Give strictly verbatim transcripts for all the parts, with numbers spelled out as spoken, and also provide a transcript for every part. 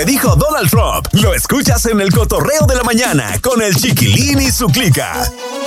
Dijo Donald Trump. Lo escuchas en el cotorreo de la mañana con el Chiquilín y su clica.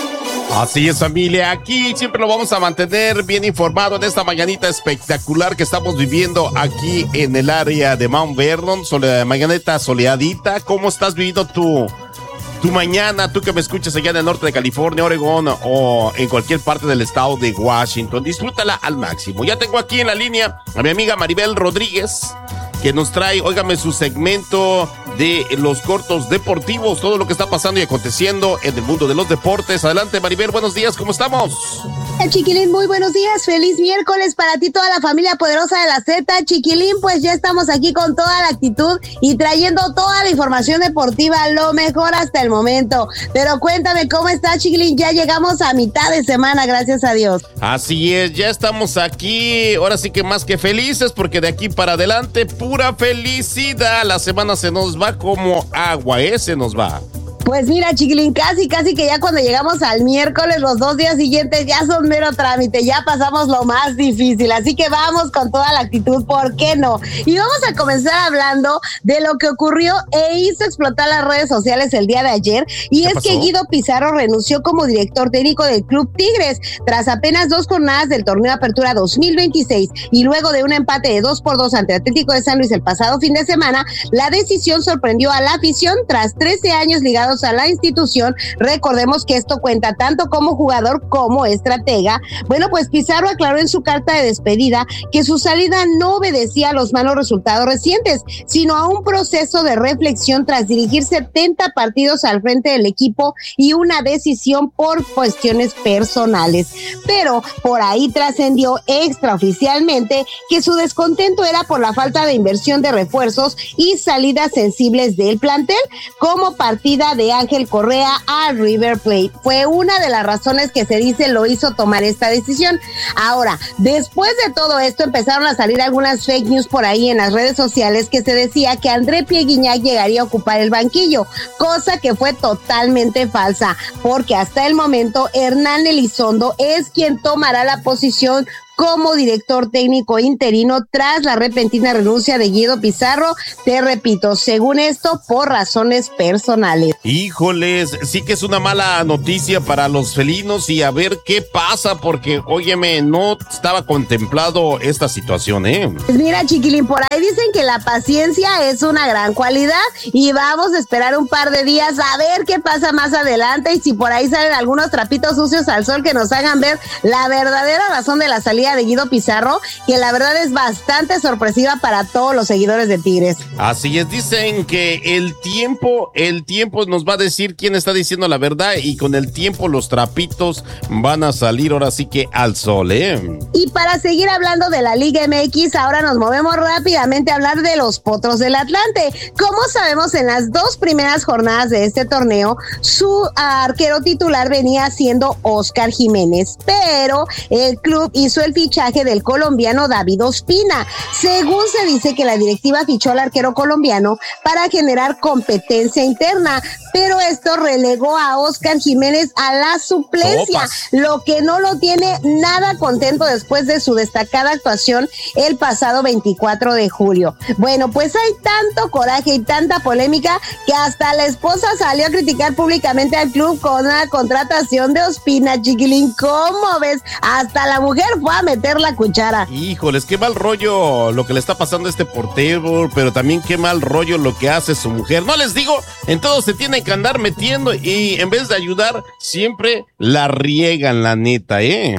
Así es, familia, aquí siempre lo vamos a mantener bien informado en esta mañanita espectacular que estamos viviendo aquí en el área de Mount Vernon, sole, mañanita soleadita. ¿Cómo estás viviendo tú? Tu mañana, tú que me escuchas allá en el norte de California, Oregón o en cualquier parte del estado de Washington, disfrútala al máximo. Ya tengo aquí en la línea a mi amiga Maribel Rodríguez, que nos trae, óigame, su segmento de los cortos deportivos, todo lo que está pasando y aconteciendo en el mundo de los deportes. Adelante, Maribel, buenos días, ¿cómo estamos? Chiquilín, muy buenos días, feliz miércoles para ti, toda la familia poderosa de la Z. Chiquilín, pues ya estamos aquí con toda la actitud y trayendo toda la información deportiva, lo mejor hasta el momento. Pero cuéntame, ¿cómo está, Chiquilín? Ya llegamos a mitad de semana, gracias a Dios. Así es, ya estamos aquí, ahora sí que más que felices, porque de aquí para adelante, pura felicidad. La semana se nos va como agua, ¿eh? Se nos va. Pues mira, Chiquilín, casi, casi que ya cuando llegamos al miércoles, los dos días siguientes ya son mero trámite, ya pasamos lo más difícil, así que vamos con toda la actitud, ¿por qué no? Y vamos a comenzar hablando de lo que ocurrió e hizo explotar las redes sociales el día de ayer, y es pasó? que Guido Pizarro renunció como director técnico del Club Tigres, tras apenas dos jornadas del torneo Apertura dos mil veintiséis, y luego de un empate de dos por dos ante Atlético de San Luis el pasado fin de semana, la decisión sorprendió a la afición tras trece años ligados a la institución. Recordemos que esto cuenta tanto como jugador como estratega. Bueno, pues Pizarro aclaró en su carta de despedida que su salida no obedecía a los malos resultados recientes, sino a un proceso de reflexión tras dirigir setenta partidos al frente del equipo y una decisión por cuestiones personales. Pero por ahí trascendió extraoficialmente que su descontento era por la falta de inversión de refuerzos y salidas sensibles del plantel, como partida de Ángel Correa a River Plate. Fue una de las razones que se dice lo hizo tomar esta decisión. Ahora, después de todo esto empezaron a salir algunas fake news por ahí en las redes sociales que se decía que André Pierre Gignac llegaría a ocupar el banquillo, cosa que fue totalmente falsa, porque hasta el momento Hernán Elizondo es quien tomará la posición como director técnico interino tras la repentina renuncia de Guido Pizarro, te repito, según esto, por razones personales. Híjoles, sí que es una mala noticia para los felinos y a ver qué pasa, porque, óyeme, no estaba contemplado esta situación, ¿eh? Pues mira, Chiquilín, por ahí dicen que la paciencia es una gran cualidad y vamos a esperar un par de días a ver qué pasa más adelante y si por ahí salen algunos trapitos sucios al sol que nos hagan ver la verdadera razón de la salida de Guido Pizarro, que la verdad es bastante sorpresiva para todos los seguidores de Tigres. Así es, dicen que el tiempo, el tiempo nos va a decir quién está diciendo la verdad y con el tiempo los trapitos van a salir ahora sí que al sol, ¿eh? Y para seguir hablando de la Liga M X, ahora nos movemos rápidamente a hablar de los Potros del Atlante. Como sabemos, en las dos primeras jornadas de este torneo, su arquero titular venía siendo Oscar Jiménez, pero el club hizo el fichaje del colombiano David Ospina. Según se dice que la directiva fichó al arquero colombiano para generar competencia interna, pero esto relegó a Oscar Jiménez a la suplencia, Opas. lo que no lo tiene nada contento después de su destacada actuación el pasado veinticuatro de julio. Bueno, pues hay tanto coraje y tanta polémica que hasta la esposa salió a criticar públicamente al club con la contratación de Ospina. Chiquilín, ¿cómo ves? Hasta la mujer fue a meter la cuchara. Híjoles, qué mal rollo lo que le está pasando a este portero, pero también qué mal rollo lo que hace su mujer. No les digo, en todo se tiene que andar metiendo y en vez de ayudar, siempre la riegan, la neta, ¿eh?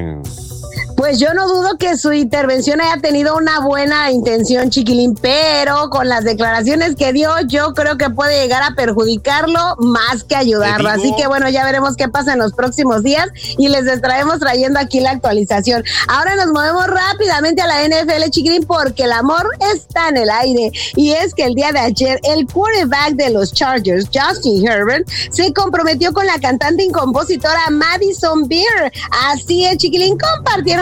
Pues yo no dudo que su intervención haya tenido una buena intención, Chiquilín, pero con las declaraciones que dio, yo creo que puede llegar a perjudicarlo más que ayudarlo. Así que bueno, ya veremos qué pasa en los próximos días y les estaremos trayendo aquí la actualización. Ahora nos movemos rápidamente a la N F L, Chiquilín, porque el amor está en el aire. Y es que el día de ayer, el quarterback de los Chargers, Justin Herbert, se comprometió con la cantante y compositora Madison Beer. Así es, Chiquilín, compartieron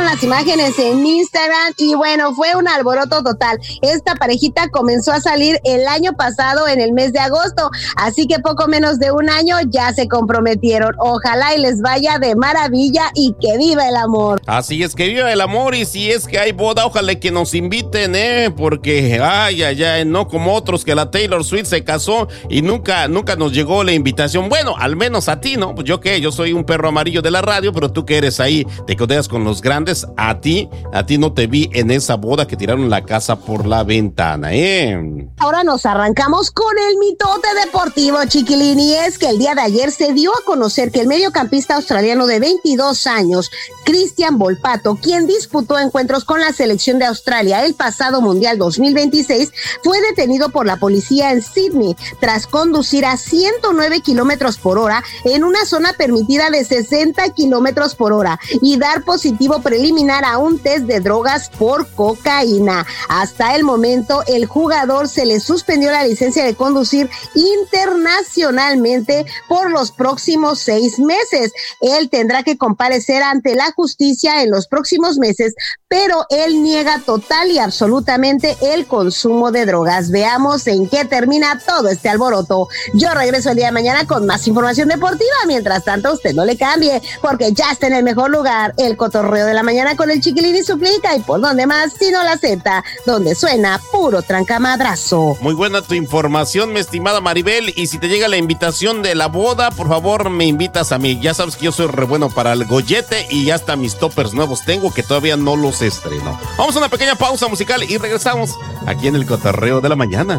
vieron las imágenes en Instagram y bueno, fue un alboroto total. Esta parejita comenzó a salir el año pasado en el mes de agosto, así que poco menos de un año ya se comprometieron. Ojalá y les vaya de maravilla y que viva el amor. Así es, que viva el amor, y si es que hay boda, ojalá que nos inviten, eh, porque ay, ay, ay, no como otros que la Taylor Swift se casó y nunca, nunca nos llegó la invitación. Bueno, al menos a ti, ¿no? Pues yo qué, yo soy un perro amarillo de la radio, pero tú que eres ahí, te codeas con los grandes, a ti, a ti no te vi en esa boda que tiraron la casa por la ventana, eh. Ahora nos arrancamos con el mitote deportivo, chiquilín, y es que el día de ayer se dio a conocer que el mediocampista australiano de veintidós años, Christian Volpato, quien disputó encuentros con la selección de Australia el pasado Mundial dos mil veintiséis, fue detenido por la policía en Sydney tras conducir a ciento nueve kilómetros por hora en una zona permitida de sesenta kilómetros por hora y dar positivo preliminar a un test de drogas por cocaína. Hasta el momento, el jugador se le suspendió la licencia de conducir internacionalmente por los próximos seis meses. Él tendrá que comparecer ante la justicia en los próximos meses, pero él niega total y absolutamente el consumo de drogas. Veamos en qué termina todo este alboroto. Yo regreso el día de mañana con más información deportiva. Mientras tanto, usted no le cambie, porque ya está en el mejor lugar, el cotorreo de la mañana con el Chiquilín y Suplica. Y por donde más, si no la acepta, donde suena puro trancamadrazo. Muy buena tu información, mi estimada Maribel, y si te llega la invitación de la boda, por favor me invitas a mí. Ya sabes que yo soy re bueno para el gollete y ya hasta mis toppers nuevos tengo que todavía no los estreno. Vamos a una pequeña pausa musical y regresamos aquí en el cotorreo de la mañana.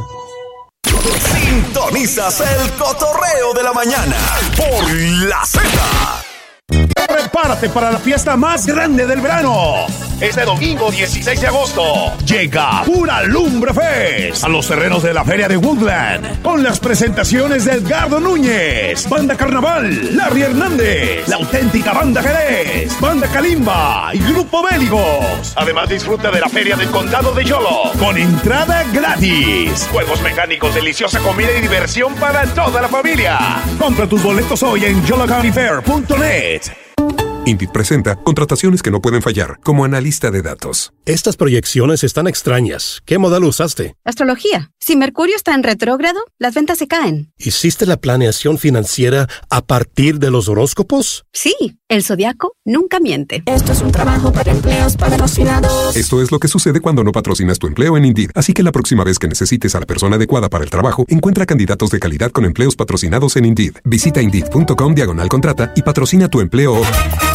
Sintonizas el cotorreo de la mañana por la Z. Prepárate para la fiesta más grande del verano. Este domingo dieciséis de agosto llega Pura Lumbre Fest a los terrenos de la Feria de Woodland con las presentaciones de Edgardo Núñez, Banda Carnaval, Larry Hernández, La Auténtica Banda Jerez, Banda Kalimba y Grupo Béligos. Además, disfruta de la Feria del Condado de Yolo con entrada gratis, juegos mecánicos, deliciosa comida y diversión para toda la familia. Compra tus boletos hoy en yolo county fair punto net. Indeed presenta contrataciones que no pueden fallar, como analista de datos. Estas proyecciones están extrañas. ¿Qué modelo usaste? Astrología. Si Mercurio está en retrógrado, las ventas se caen. ¿Hiciste la planeación financiera a partir de los horóscopos? Sí, el zodiaco nunca miente. Esto es un trabajo para empleos patrocinados. Esto es lo que sucede cuando no patrocinas tu empleo en Indeed. Así que la próxima vez que necesites a la persona adecuada para el trabajo, encuentra candidatos de calidad con empleos patrocinados en Indeed. Visita Indeed punto com diagonal contrata y patrocina tu empleo.